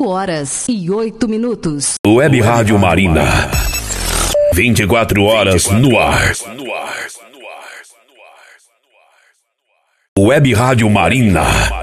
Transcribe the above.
5h08. Web Rádio Marina. 24 horas no ar. Web Rádio Marina.